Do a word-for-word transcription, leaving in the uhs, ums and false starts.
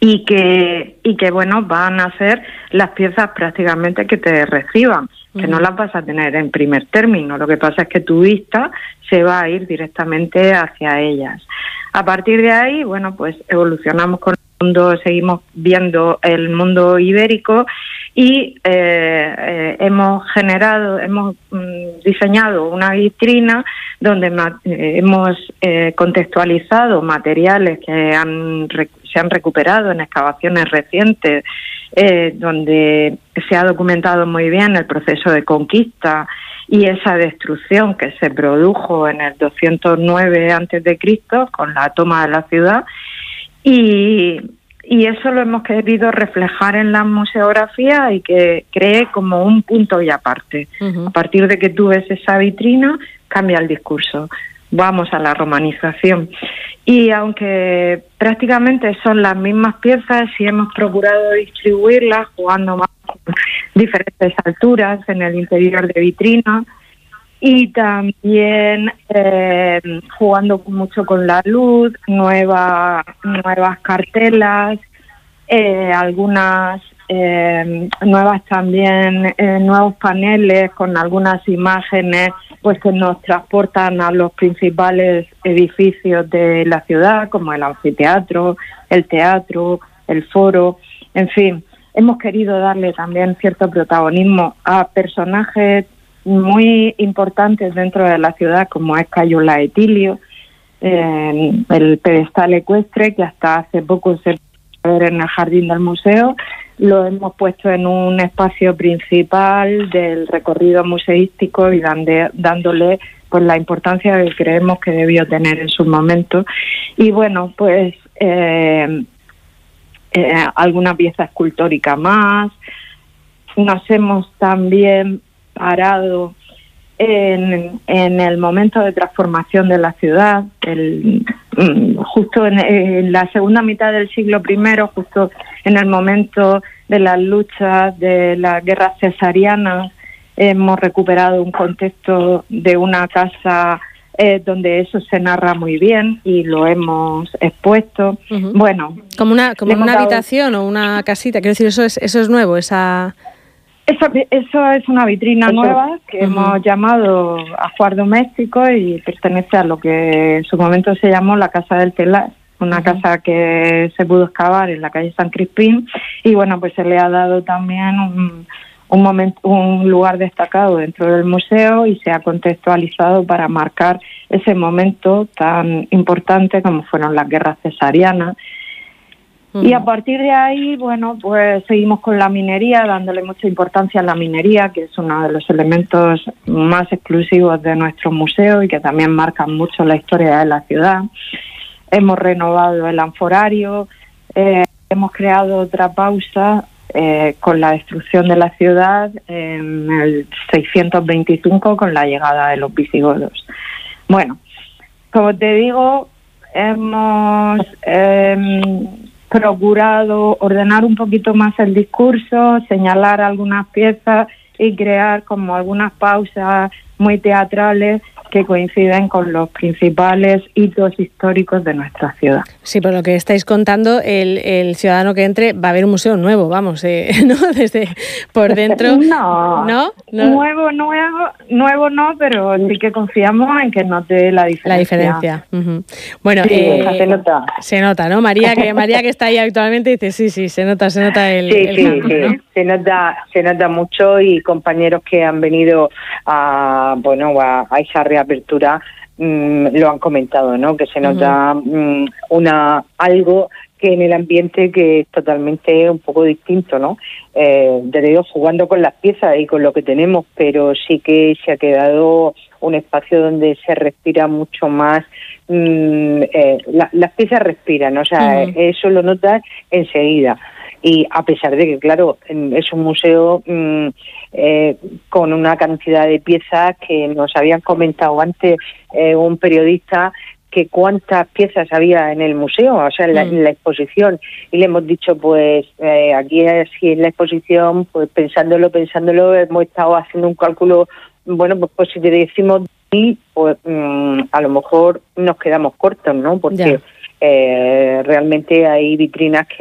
y que y que bueno, van a ser las piezas prácticamente que te reciban, que no las vas a tener en primer término. Lo que pasa es que tu vista se va a ir directamente hacia ellas. A partir de ahí, bueno, pues evolucionamos con el mundo, seguimos viendo el mundo ibérico y eh, eh, hemos generado, hemos mm, diseñado una vitrina donde ma- eh, hemos eh, contextualizado materiales que han rec- se han recuperado en excavaciones recientes, eh, donde se ha documentado muy bien el proceso de conquista y esa destrucción que se produjo en el doscientos nueve antes de Cristo con la toma de la ciudad, y, y eso lo hemos querido reflejar en la museografía y que cree como un punto y aparte. Uh-huh. A partir de que tú ves esa vitrina, cambia el discurso. Vamos a la romanización. Y aunque prácticamente son las mismas piezas, sí hemos procurado distribuirlas jugando más con diferentes alturas en el interior de vitrina y también eh, jugando mucho con la luz, nueva, nuevas cartelas, eh, algunas eh, nuevas también, eh, nuevos paneles con algunas imágenes pues que nos transportan a los principales edificios de la ciudad, como el anfiteatro, el teatro, el foro, en fin. Hemos querido darle también cierto protagonismo a personajes muy importantes dentro de la ciudad, como es Cayo Laetilio, eh, el pedestal ecuestre, que hasta hace poco se puede ver en el jardín del museo. Lo hemos puesto en un espacio principal del recorrido museístico y dande, dándole pues la importancia que creemos que debió tener en su momento. Y bueno, pues eh, eh, alguna pieza escultórica más. Nos hemos también parado en, en el momento de transformación de la ciudad, el, justo en, en la segunda mitad del siglo primero, justo en el momento de las luchas de las guerras cesarianas, hemos recuperado un contexto de una casa eh, donde eso se narra muy bien y lo hemos expuesto. Uh-huh. Bueno, como una como una dado... habitación o una casita, quiero decir, eso es eso es nuevo, esa Eso, eso es una vitrina eso, nueva que uh-huh. hemos llamado Ajuar Doméstico y pertenece a lo que en su momento se llamó la Casa del Telar, una uh-huh. casa que se pudo excavar en la calle San Crispín, y bueno, pues se le ha dado también un, un, momento, un lugar destacado dentro del museo y se ha contextualizado para marcar ese momento tan importante como fueron las guerras cesarianas. Uh-huh. Y a partir de ahí, bueno, pues seguimos con la minería, dándole mucha importancia a la minería, que es uno de los elementos más exclusivos de nuestro museo y que también marcan mucho la historia de la ciudad. Hemos renovado el anforario, eh, hemos creado otra pausa eh, con la destrucción de la ciudad en el seiscientos veinticinco con la llegada de los visigodos. Bueno, como te digo, hemos... Eh, procurado ordenar un poquito más el discurso, señalar algunas piezas y crear como algunas pausas muy teatrales que coinciden con los principales hitos históricos de nuestra ciudad. Sí, por lo que estáis contando, el, el ciudadano que entre va a ver un museo nuevo, vamos, eh, ¿no? Desde por dentro. No, ¿no? ¿no? Nuevo, nuevo, nuevo no, pero sí que confiamos en que note la diferencia. La diferencia. Uh-huh. Bueno, sí, eh, se nota. Se nota, ¿no? María, que María que está ahí actualmente dice, sí, sí, se nota, se nota el, sí, el sí, cambio, sí. ¿no? Se nota, se nota mucho, y compañeros que han venido a, bueno, a, a esa reapertura mmm, lo han comentado, ¿no? Que se nota uh-huh. mmm, una algo que en el ambiente que es totalmente un poco distinto, ¿no? Eh, te digo, jugando con las piezas y con lo que tenemos, pero sí que se ha quedado un espacio donde se respira mucho más. Mmm, eh, la, las piezas respiran, o sea, uh-huh. eso lo notas enseguida. Y a pesar de que, claro, es un museo mmm, eh, con una cantidad de piezas que nos habían comentado antes eh, un periodista, que cuántas piezas había en el museo, o sea, en la, mm. en la exposición, y le hemos dicho, pues, eh, aquí así en la exposición, pues pensándolo, pensándolo, hemos estado haciendo un cálculo, bueno, pues, pues si te decimos mil, pues mmm, a lo mejor nos quedamos cortos, ¿no? Porque eh, realmente hay vitrinas que